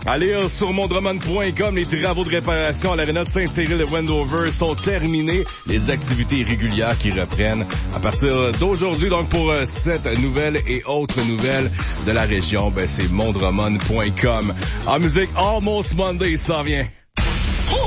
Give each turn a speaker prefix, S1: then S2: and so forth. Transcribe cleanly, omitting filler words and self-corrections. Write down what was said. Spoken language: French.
S1: Allez sur mondroman.com, les travaux de réparation à l'aréna de Saint-Cyril de Wendover sont terminés. Les activités régulières qui reprennent à partir d'aujourd'hui. Donc pour cette nouvelle et autres nouvelles de la région, c'est mondroman.com. En musique, Almost Monday, ça vient.